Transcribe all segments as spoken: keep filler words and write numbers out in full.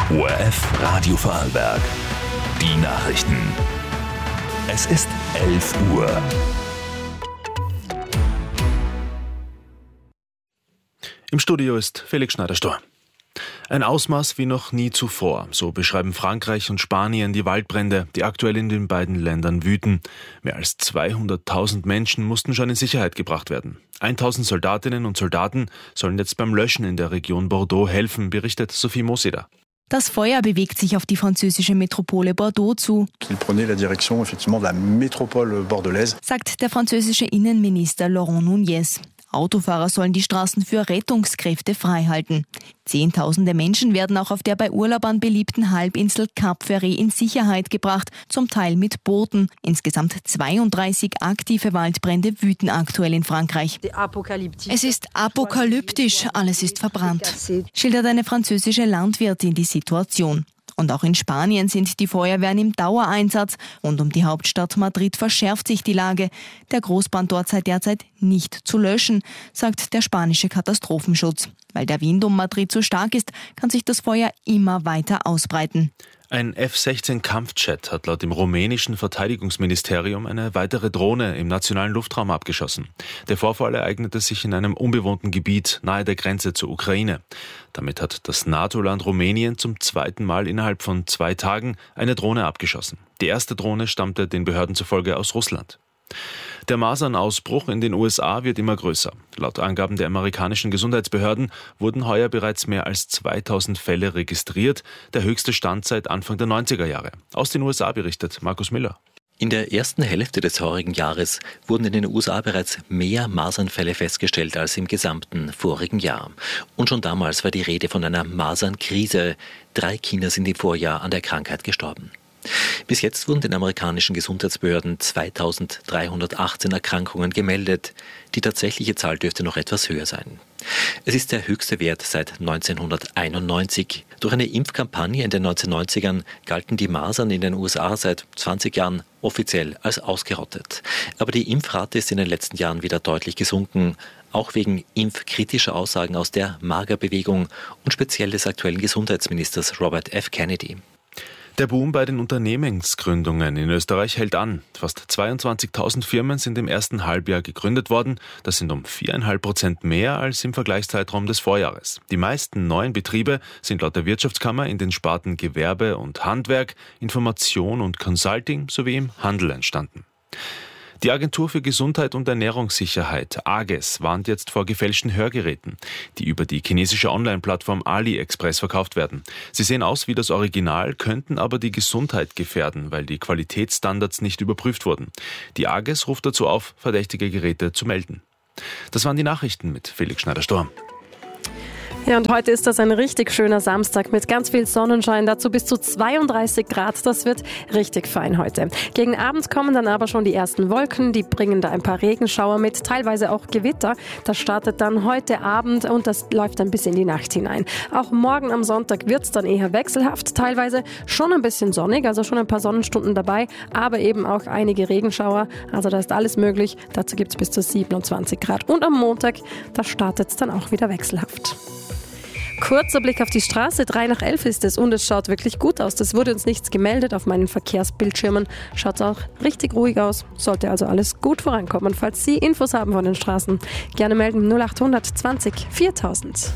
O R F Radio Vorarlberg. Die Nachrichten. Es ist elf Uhr. Im Studio ist Felix Schneider-Stor. Ein Ausmaß wie noch nie zuvor, so beschreiben Frankreich und Spanien die Waldbrände, die aktuell in den beiden Ländern wüten. Mehr als zweihunderttausend Menschen mussten schon in Sicherheit gebracht werden. tausend Soldatinnen und Soldaten sollen jetzt beim Löschen in der Region Bordeaux helfen, berichtet Sophie Moseder. Das Feuer bewegt sich auf die französische Metropole Bordeaux zu, Il prenait la direction effectivement de la métropole bordelaise. sagt der französische Innenminister Laurent Nunez. Autofahrer sollen die Straßen für Rettungskräfte freihalten. Zehntausende Menschen werden auch auf der bei Urlaubern beliebten Halbinsel Cap Ferret in Sicherheit gebracht, zum Teil mit Booten. Insgesamt zweiunddreißig aktive Waldbrände wüten aktuell in Frankreich. Es ist apokalyptisch, alles ist verbrannt, schildert eine französische Landwirtin die Situation. Und auch in Spanien sind die Feuerwehren im Dauereinsatz. Rund um die Hauptstadt Madrid verschärft sich die Lage. Der Großbrand dort sei derzeit nicht zu löschen, sagt der spanische Katastrophenschutz. Weil der Wind um Madrid so stark ist, kann sich das Feuer immer weiter ausbreiten. Ein F sechzehn Kampfjet hat laut dem rumänischen Verteidigungsministerium eine weitere Drohne im nationalen Luftraum abgeschossen. Der Vorfall ereignete sich in einem unbewohnten Gebiet nahe der Grenze zur Ukraine. Damit hat das NATO-Land Rumänien zum zweiten Mal innerhalb von zwei Tagen eine Drohne abgeschossen. Die erste Drohne stammte den Behörden zufolge aus Russland. Der Masernausbruch in den U S A wird immer größer. Laut Angaben der amerikanischen Gesundheitsbehörden wurden heuer bereits mehr als zweitausend Fälle registriert, der höchste Stand seit Anfang der neunziger Jahre. Aus den U S A berichtet Markus Miller. In der ersten Hälfte des heurigen Jahres wurden in den U S A bereits mehr Masernfälle festgestellt als im gesamten vorigen Jahr. Und schon damals war die Rede von einer Masernkrise. Drei Kinder sind im Vorjahr an der Krankheit gestorben. Bis jetzt wurden den amerikanischen Gesundheitsbehörden zweitausenddreihundertachtzehn Erkrankungen gemeldet. Die tatsächliche Zahl dürfte noch etwas höher sein. Es ist der höchste Wert seit neunzehnhunderteinundneunzig. Durch eine Impfkampagne in den neunzehnhundertneunzigern galten die Masern in den U S A seit zwanzig Jahren offiziell als ausgerottet. Aber die Impfrate ist in den letzten Jahren wieder deutlich gesunken, auch wegen impfkritischer Aussagen aus der Magerbewegung und speziell des aktuellen Gesundheitsministers Robert F. Kennedy. Der Boom bei den Unternehmensgründungen in Österreich hält an. Fast zweiundzwanzigtausend Firmen sind im ersten Halbjahr gegründet worden. Das sind um vier Komma fünf Prozent mehr als im Vergleichszeitraum des Vorjahres. Die meisten neuen Betriebe sind laut der Wirtschaftskammer in den Sparten Gewerbe und Handwerk, Information und Consulting sowie im Handel entstanden. Die Agentur für Gesundheit und Ernährungssicherheit, AGES, warnt jetzt vor gefälschten Hörgeräten, die über die chinesische Online-Plattform AliExpress verkauft werden. Sie sehen aus wie das Original, könnten aber die Gesundheit gefährden, weil die Qualitätsstandards nicht überprüft wurden. Die AGES ruft dazu auf, verdächtige Geräte zu melden. Das waren die Nachrichten mit Felix Schneider-Stor. Ja, und heute ist das ein richtig schöner Samstag mit ganz viel Sonnenschein, dazu bis zu zweiunddreißig Grad. Das wird richtig fein heute. Gegen Abend kommen dann aber schon die ersten Wolken, die bringen da ein paar Regenschauer mit, teilweise auch Gewitter. Das startet dann heute Abend und das läuft dann bis in die Nacht hinein. Auch morgen am Sonntag wird es dann eher wechselhaft, teilweise schon ein bisschen sonnig, also schon ein paar Sonnenstunden dabei, aber eben auch einige Regenschauer. Also da ist alles möglich. Dazu gibt es bis zu siebenundzwanzig Grad. Und am Montag, da startet es dann auch wieder wechselhaft. Kurzer Blick auf die Straße, drei nach elf ist es und es schaut wirklich gut aus. Es wurde uns nichts gemeldet auf meinen Verkehrsbildschirmen. Schaut auch richtig ruhig aus. Sollte also alles gut vorankommen. Falls Sie Infos haben von den Straßen, gerne melden null achthundert zwanzig viertausend.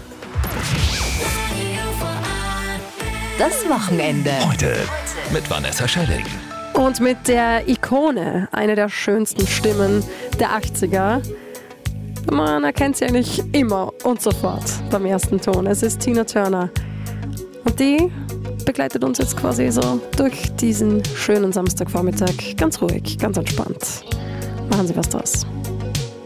Das Wochenende. Heute mit Vanessa Schelling. Und mit der Ikone, eine der schönsten Stimmen der achtziger. Man erkennt sie eigentlich immer und sofort beim ersten Ton. Es ist Tina Turner. Und die begleitet uns jetzt quasi so durch diesen schönen Samstagvormittag. Ganz ruhig, ganz entspannt. Machen Sie was draus.